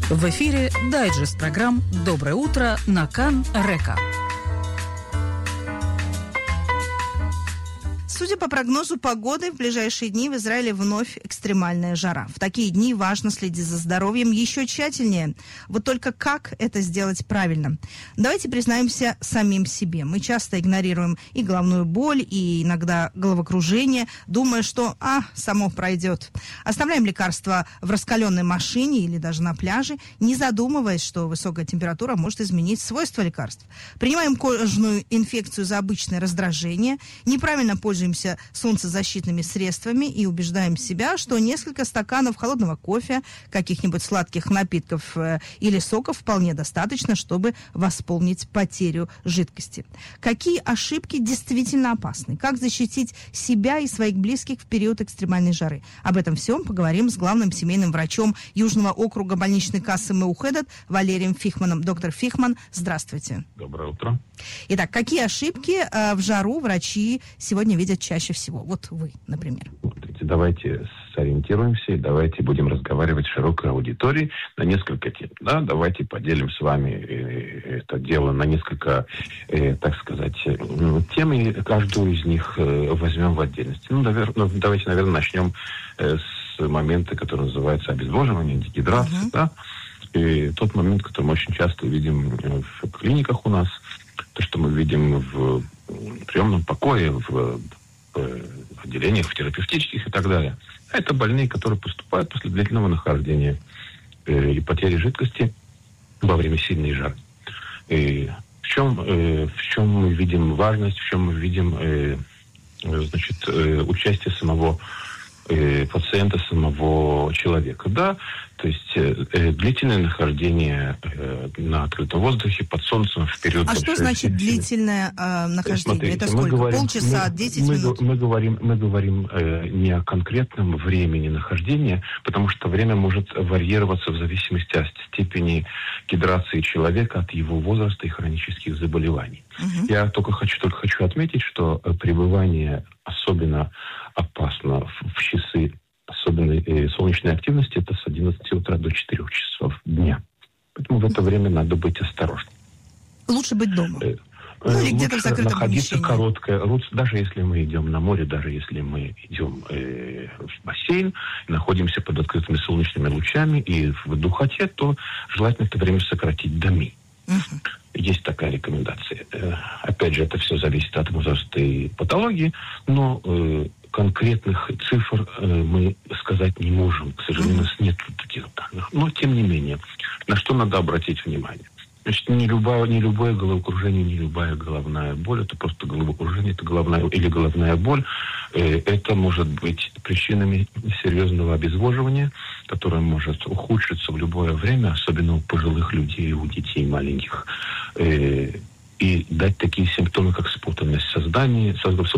В эфире дайджест программ «Доброе утро» на Кан-Река. Судя по прогнозу погоды, в ближайшие дни в Израиле вновь экстремальная жара. В такие дни важно следить за здоровьем еще тщательнее. Вот только как это сделать правильно? Давайте признаемся самим себе. Мы часто игнорируем и головную боль, и иногда головокружение, думая, что само пройдет. Оставляем лекарства в раскаленной машине или даже на пляже, не задумываясь, что высокая температура может изменить свойства лекарств. Принимаем кожную инфекцию за обычное раздражение, неправильно пользуемся солнцезащитными средствами и убеждаем себя, что несколько стаканов холодного кофе, каких-нибудь сладких напитков или соков вполне достаточно, чтобы восполнить потерю жидкости. Какие ошибки действительно опасны? Как защитить себя и своих близких в период экстремальной жары? Об этом всем поговорим с главным семейным врачом Южного округа больничной кассы Меухедет Валерием Фихманом. Доктор Фихман, здравствуйте. Доброе утро. Итак, какие ошибки в жару врачи сегодня видят чаще всего? Вот вы, например. Давайте сориентируемся и давайте будем разговаривать с широкой аудиторией на несколько тем. Да? Давайте поделим с вами это дело на несколько, так сказать, тем, и каждую из них возьмем в отдельности. Давайте, наверное, начнем с момента, который называется обезвоживание, дегидрация. Да? И тот момент, который мы очень часто видим в клиниках у нас, то, что мы видим в приемном покое, в отделениях, в терапевтических и так далее. Это больные, которые поступают после длительного нахождения и потери жидкости во время сильной жары. И в чем мы видим важность, в чем мы видим участие самого пациента, самого человека. Да, то есть длительное нахождение на открытом воздухе, под солнцем в период... А что значит длительное нахождение? Смотрите, это сколько? Полчаса, 10 минут? Мы говорим не о конкретном времени нахождения, потому что время может варьироваться в зависимости от степени гидрации человека, от его возраста и хронических заболеваний. Я только хочу отметить, что пребывание особенно опасно в часы особенной солнечной активности, это с 11 утра до 4 часов дня. Поэтому в это время надо быть осторожным. Лучше быть дома. Или где-то в закрытом помещении. Короткое, даже если мы идем на море, даже если мы идем в бассейн, находимся под открытыми солнечными лучами и в духоте, то желательно это время сократить до ми. Есть такая рекомендация. Опять же, это все зависит от возраста и патологии, но конкретных цифр мы сказать не можем. К сожалению, у нас нет таких данных. Но, тем не менее, на что надо обратить внимание? Значит, не любое головокружение, не любая головная боль, это просто головокружение, это головная боль. Это может быть причинами серьезного обезвоживания, которое может ухудшиться в любое время, особенно у пожилых людей и у детей маленьких. И дать такие симптомы, как спутанность сознания,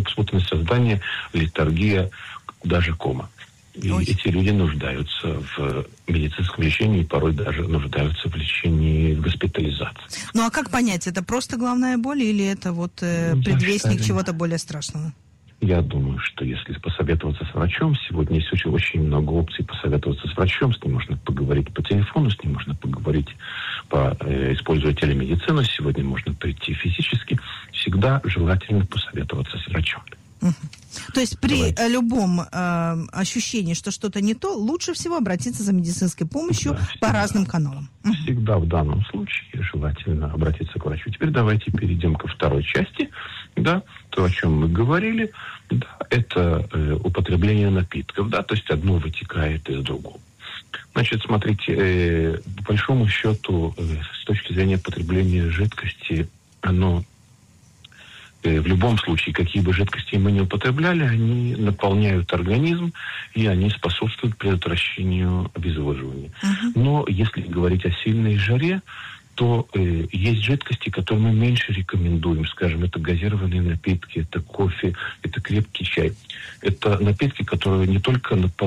летаргия, даже кома. И эти люди нуждаются в медицинском лечении и порой даже нуждаются в лечении, в госпитализации. Ну а как понять, это просто головная боль или это предвестник чего-то более страшного? Я думаю, что если посоветоваться с врачом, сегодня есть очень много опций посоветоваться с врачом, с ним можно поговорить по телефону, с ним можно поговорить, используя телемедицину, сегодня можно прийти физически. Всегда желательно посоветоваться с врачом. То есть при любом ощущении, что что-то не то, лучше всего обратиться за медицинской помощью по разным каналам. Всегда в данном случае желательно обратиться к врачу. Теперь давайте перейдем ко второй части. Да, то, о чем мы говорили, да, это употребление напитков. Да, то есть одно вытекает из другого. Значит, смотрите, по большому счету, с точки зрения потребления жидкости, оно в любом случае, какие бы жидкости мы ни употребляли, они наполняют организм, и они способствуют предотвращению обезвоживания. Но если говорить о сильной жаре, то есть жидкости, которые мы меньше рекомендуем. Скажем, это газированные напитки, это кофе, это крепкий чай. Это напитки, которые не только